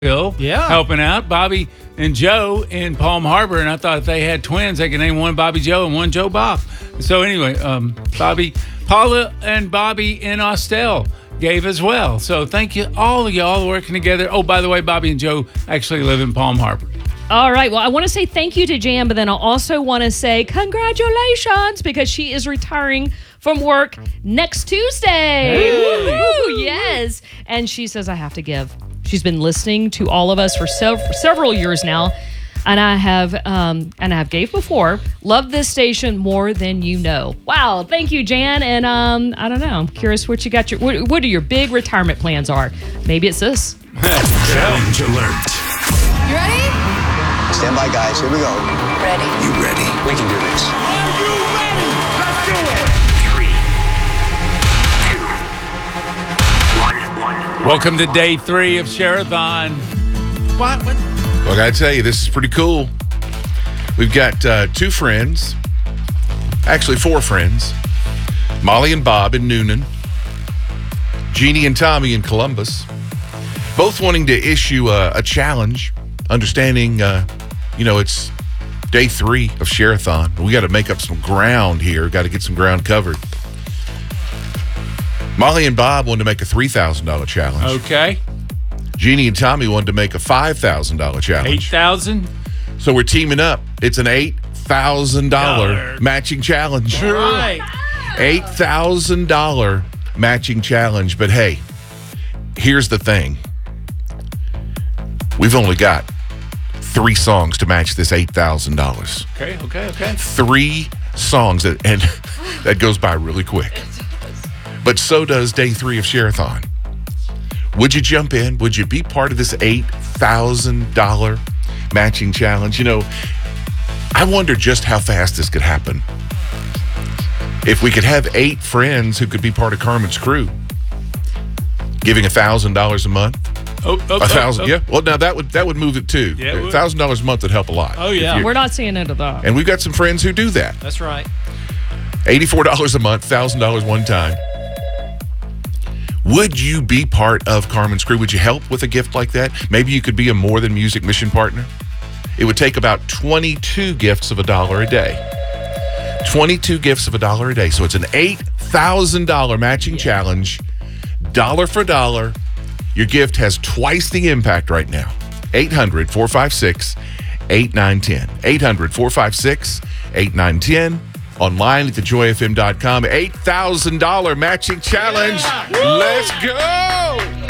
helping out. Bobby and Joe in Palm Harbor, and I thought if they had twins, they could name one Bobby Joe and one Joe Bob. So anyway, Paula and Bobby in Austell gave as well. So thank you, all of y'all working together. Oh, by the way, Bobby and Joe actually live in Palm Harbor. All right. Well, I want to say thank you to Jan, but then I also want to say congratulations because she is retiring from work next Tuesday. Hey. Woo-hoo, yes. And she says, I have to give. She's been listening to all of us for several years now. And I have gave before. Love this station more than you know. Wow. Thank you, Jan. And I don't know. I'm curious what you got. What are your big retirement plans are? Maybe it's this. Challenge alert. You ready? Stand by, guys. Here we go. Ready. You ready? We can do this. Are you ready? Let's do it. 3, 2, 1. Welcome to day 3 of Share-a-thon. What? Well, I got to tell you, this is pretty cool. We've got 2 friends, actually 4 friends, Molly and Bob in Noonan, Jeannie and Tommy in Columbus, both wanting to issue a challenge, understanding, it's day 3 of Share-a-thon. We got to make up some ground here, got to get some ground covered. Molly and Bob wanted to make a $3,000 challenge. Okay. Jeannie and Tommy wanted to make a $5,000 challenge. 8,000. So we're teaming up. It's an $8,000 matching challenge. All right. $8,000 matching challenge. But hey, here's the thing. We've only got 3 songs to match this $8,000. Okay. 3 songs, and that goes by really quick. But so does day 3 of Share-a-thon. Would you jump in? Would you be part of this $8,000 matching challenge? I wonder just how fast this could happen. If we could have 8 friends who could be part of Carmen's crew, giving $1,000 a month. $1,000, yeah. Well, now that would move it too. Yeah, $1,000 a month would help a lot. Oh, yeah. We're not seeing into that. And we've got some friends who do that. That's right. $84 a month, $1,000 one time. Would you be part of Carmen's crew? Would you help with a gift like that? Maybe you could be a More Than Music mission partner. It would take about 22 gifts of $1 a day. 22 gifts of $1 a day. So it's an $8,000 matching challenge, dollar for dollar. Your gift has twice the impact right now. 800-456-8910. 800-456-8910. Online at thejoyfm.com. $8,000 matching challenge. Yeah. Let's go.